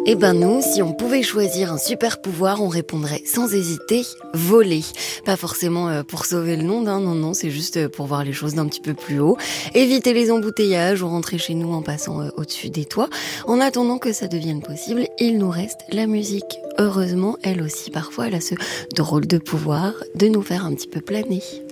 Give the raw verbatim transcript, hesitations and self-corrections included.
Eh ben nous, si on pouvait choisir un super pouvoir, on répondrait sans hésiter voler. Pas forcément euh, pour sauver le monde, hein, non, non, c'est juste euh, pour voir les choses d'un petit peu plus haut, éviter les embouteillages ou rentrer chez nous en passant euh, au-dessus des toits. En attendant que ça devienne possible, il nous reste la musique. Heureusement, elle aussi, parfois, elle a ce drôle de pouvoir de nous faire un petit peu planer.